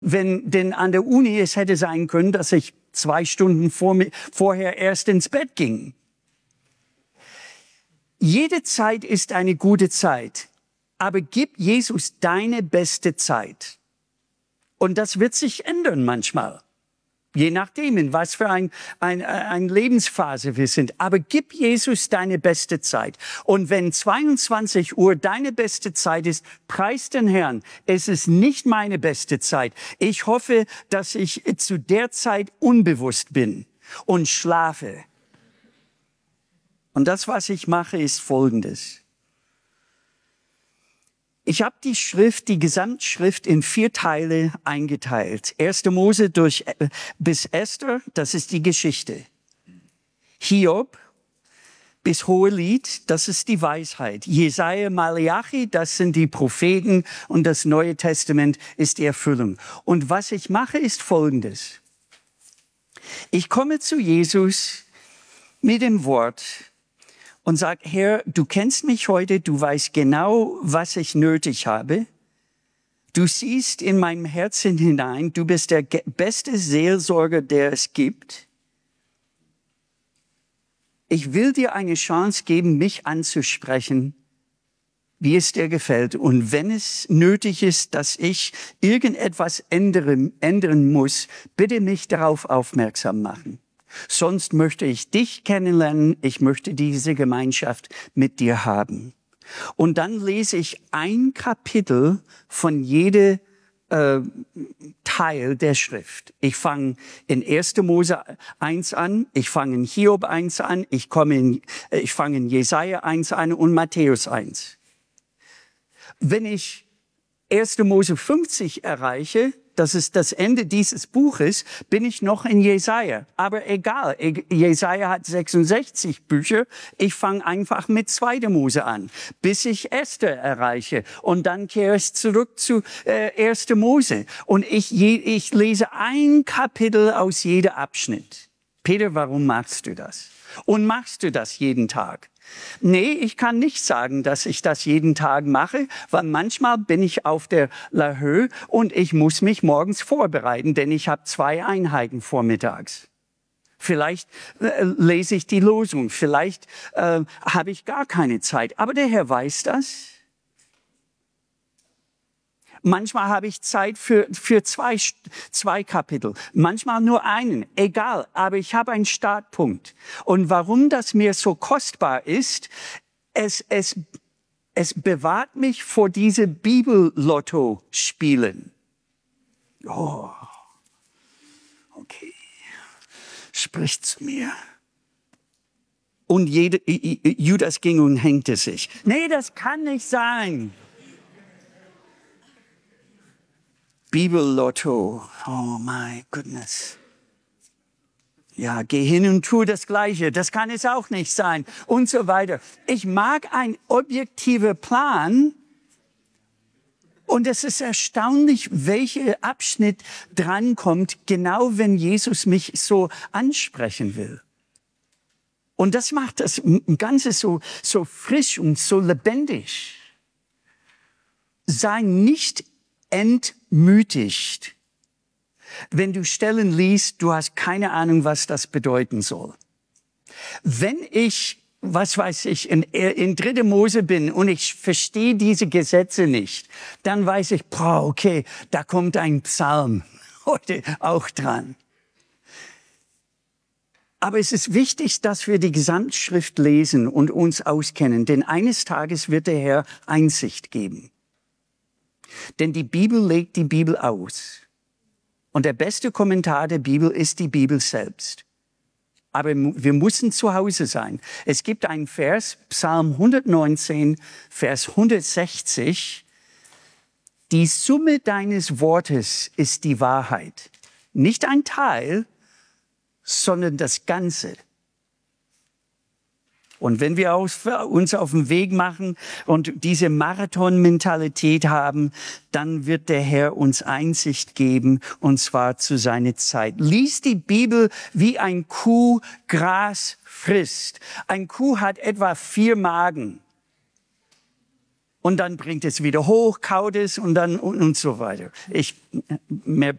Denn an der Uni es hätte sein können, dass ich 2 Stunden vorher erst ins Bett ging. Jede Zeit ist eine gute Zeit, aber gib Jesus deine beste Zeit. Und das wird sich ändern manchmal, je nachdem, in was für eine Lebensphase wir sind. Aber gib Jesus deine beste Zeit. Und wenn 22 Uhr deine beste Zeit ist, preis den Herrn. Es ist nicht meine beste Zeit. Ich hoffe, dass ich zu der Zeit unbewusst bin und schlafe. Und das, was ich mache, ist Folgendes. Ich habe die Gesamtschrift in 4 Teile eingeteilt. 1. Mose bis Esther, das ist die Geschichte. Hiob bis Hohelied, das ist die Weisheit. Jesaja, Malachi, das sind die Propheten und das Neue Testament ist die Erfüllung. Und was ich mache, ist Folgendes. Ich komme zu Jesus mit dem Wort und sag, Herr, du kennst mich heute, du weißt genau, was ich nötig habe. Du siehst in meinem Herzen hinein, du bist der beste Seelsorger, der es gibt. Ich will dir eine Chance geben, mich anzusprechen, wie es dir gefällt. Und wenn es nötig ist, dass ich irgendetwas ändern muss, bitte mich darauf aufmerksam machen. Sonst möchte ich dich kennenlernen, ich möchte diese Gemeinschaft mit dir haben. Und dann lese ich ein Kapitel von jedem Teil der Schrift. Ich fange in 1. Mose 1 an, ich fange in Hiob 1 an, ich fange in Jesaja 1 an und Matthäus 1. Wenn ich 1. Mose 50 erreiche, das ist das Ende dieses Buches, bin ich noch in Jesaja. Aber egal, Jesaja hat 66 Bücher. Ich fange einfach mit 2. Mose an, bis ich Esther erreiche. Und dann kehre ich zurück zu 1. Mose. Und ich lese ein Kapitel aus jedem Abschnitt. Peter, warum machst du das? Und machst du das jeden Tag? Nee, ich kann nicht sagen, dass ich das jeden Tag mache, weil manchmal bin ich auf der La Höhe und ich muss mich morgens vorbereiten, denn ich habe 2 Einheiten vormittags. Vielleicht lese ich die Losung, vielleicht habe ich gar keine Zeit, aber der Herr weiß das. Manchmal habe ich Zeit für 2 Kapitel, manchmal nur einen, egal, aber ich habe einen Startpunkt. Und warum das mir so kostbar ist, es bewahrt mich vor diese Bibellotto-Spielen. Oh, okay, sprich zu mir. Und Judas ging und hängte sich. Nee, das kann nicht sein. Bibellotto, oh my goodness. Ja, geh hin und tu das Gleiche, das kann es auch nicht sein und so weiter. Ich mag einen objektiven Plan und es ist erstaunlich, welcher Abschnitt drankommt, genau wenn Jesus mich so ansprechen will. Und das macht das Ganze so frisch und so lebendig. Sei nicht entmütigt. Wenn du Stellen liest, du hast keine Ahnung, was das bedeuten soll. Wenn ich, was weiß ich, in 3. Mose bin und ich verstehe diese Gesetze nicht, dann weiß ich, okay, da kommt ein Psalm heute auch dran. Aber es ist wichtig, dass wir die Gesamtschrift lesen und uns auskennen, denn eines Tages wird der Herr Einsicht geben. Denn die Bibel legt die Bibel aus. Und der beste Kommentar der Bibel ist die Bibel selbst. Aber wir müssen zu Hause sein. Es gibt einen Vers, Psalm 119, Vers 160. Die Summe deines Wortes ist die Wahrheit. Nicht ein Teil, sondern das Ganze. Und wenn wir uns auf den Weg machen und diese Marathon-Mentalität haben, dann wird der Herr uns Einsicht geben, und zwar zu seiner Zeit. Lies die Bibel, wie ein Kuh Gras frisst. Ein Kuh hat etwa 4 Magen. und dann bringt es wieder hoch, kaut es und dann und so weiter. Mehr